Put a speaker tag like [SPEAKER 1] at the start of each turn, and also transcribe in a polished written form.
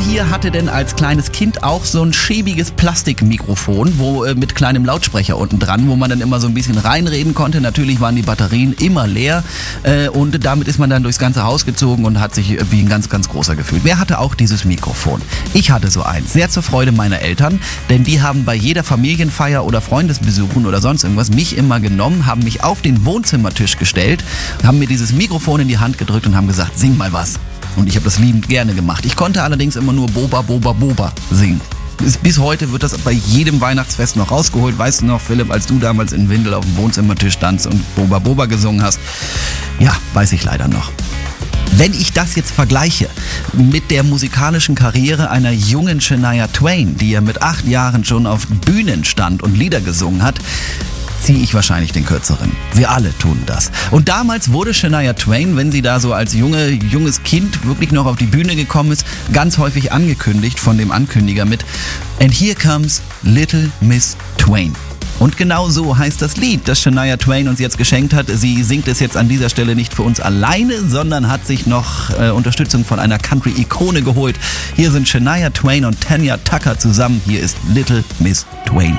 [SPEAKER 1] hier hatte denn als kleines Kind auch so ein schäbiges Plastikmikrofon, mit kleinem Lautsprecher unten dran, wo man dann immer so ein bisschen reinreden konnte. Natürlich waren die Batterien immer leer und damit ist man dann durchs ganze Haus gezogen und hat sich wie ein ganz, ganz großer gefühlt. Wer hatte auch dieses Mikrofon? Ich hatte so eins, sehr zur Freude meiner Eltern, denn die haben bei jeder Familienfeier oder Freundesbesuchen oder sonst irgendwas mich immer genommen, haben mich auf den Wohnzimmertisch gestellt, haben mir dieses Mikrofon in die Hand gedrückt und haben gesagt, sing mal was. Und ich habe das liebend gerne gemacht. Ich konnte allerdings immer nur Boba, Boba, Boba singen. Bis heute wird das bei jedem Weihnachtsfest noch rausgeholt. Weißt du noch, Philipp, als du damals in Windel auf dem Wohnzimmertisch standst und Boba, Boba gesungen hast? Ja, weiß ich leider noch. Wenn ich das jetzt vergleiche mit der musikalischen Karriere einer jungen Shania Twain, die ja mit 8 Jahren schon auf Bühnen stand und Lieder gesungen hat, ziehe ich wahrscheinlich den kürzeren. Wir alle tun das. Und damals wurde Shania Twain, wenn sie da so als junges Kind wirklich noch auf die Bühne gekommen ist, ganz häufig angekündigt von dem Ankündiger mit "And here comes Little Miss Twain". Und genau so heißt das Lied, das Shania Twain uns jetzt geschenkt hat. Sie singt es jetzt an dieser Stelle nicht für uns alleine, sondern hat sich noch Unterstützung von einer Country-Ikone geholt. Hier sind Shania Twain und Tanya Tucker zusammen. Hier ist Little Miss Twain.